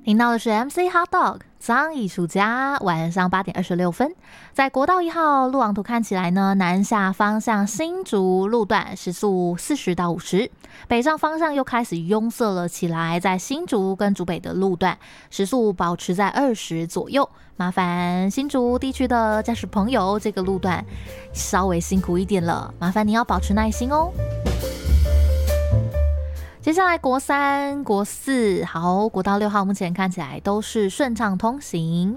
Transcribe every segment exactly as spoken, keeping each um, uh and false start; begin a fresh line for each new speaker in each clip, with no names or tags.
听到的是 M C Hot Dog 脏艺术家，晚上八点二十六分，在国道一号路网图看起来呢，南下方向新竹路段时速四十到五十，北上方向又开始拥塞了起来，在新竹跟竹北的路段时速保持在二十左右，麻烦新竹地区的驾驶朋友，这个路段稍微辛苦一点了，麻烦你要保持耐心哦。接下来国三、国四，好，国道六号目前看起来都是顺畅通行。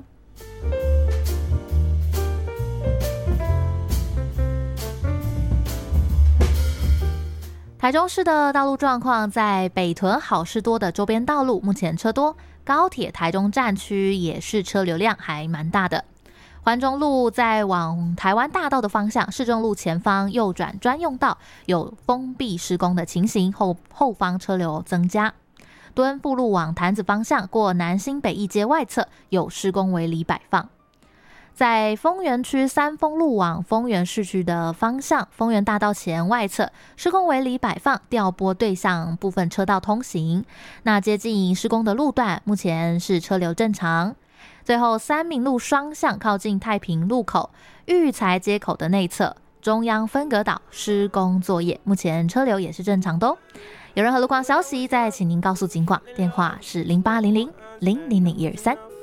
台中市的道路状况，在北屯好事多的周边道路目前车多，高铁台中站区也是车流量还蛮大的。环中路在往台湾大道的方向，市政路前方右转专用道有封闭施工的情形， 后, 后方车流增加。敦复路往潭子方向过南新北一街外侧有施工围篱摆放。在丰原区三丰路往丰原市区的方向，丰原大道前外侧施工围篱摆放，调拨对向部分车道通行。那接近施工的路段目前是车流正常。最后，三民路双向靠近太平路口育才街口的内侧中央分隔岛施工作业，目前车流也是正常的哦。有任何路况消息，再请您告诉警广，电话是零八零零零零零一二三。